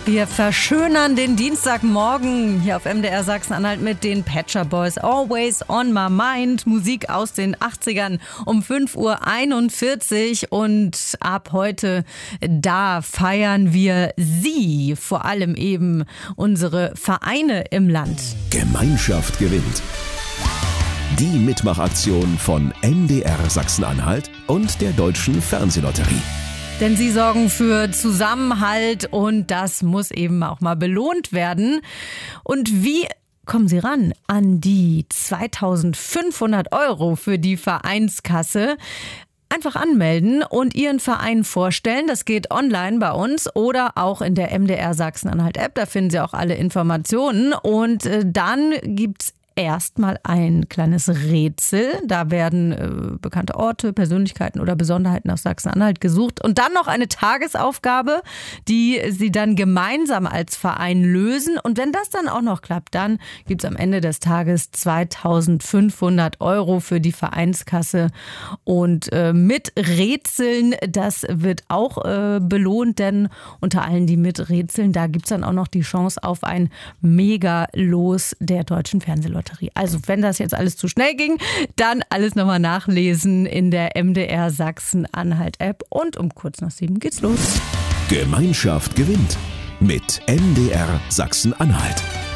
Wir verschönern den Dienstagmorgen hier auf MDR Sachsen-Anhalt mit den Pet Shop Boys. Always on my mind. Musik aus den 80ern um 5:41 Uhr. Und ab heute, da feiern wir Sie. Vor allem eben unsere Vereine im Land. Gemeinschaft gewinnt. Die Mitmachaktion von MDR Sachsen-Anhalt und der Deutschen Fernsehlotterie. Denn sie sorgen für Zusammenhalt und das muss eben auch mal belohnt werden. Und wie kommen Sie ran an die 2.500 € für die Vereinskasse? Einfach anmelden und Ihren Verein vorstellen. Das geht online bei uns oder auch in der MDR Sachsen-Anhalt-App. Da finden Sie auch alle Informationen. Und dann gibt's erstmal ein kleines Rätsel. Da werden bekannte Orte, Persönlichkeiten oder Besonderheiten aus Sachsen-Anhalt gesucht. Und dann noch eine Tagesaufgabe, die Sie dann gemeinsam als Verein lösen. Und wenn das dann auch noch klappt, dann gibt es am Ende des Tages 2.500 € für die Vereinskasse. Und mit Rätseln, das wird auch belohnt, denn unter allen, die mit rätseln, da gibt es dann auch noch die Chance auf ein Mega-Los der Deutschen Fernsehlotterie. Also wenn das jetzt alles zu schnell ging, dann alles nochmal nachlesen in der MDR Sachsen-Anhalt-App. Und um kurz nach 7 geht's los. Gemeinschaft gewinnt mit MDR Sachsen-Anhalt.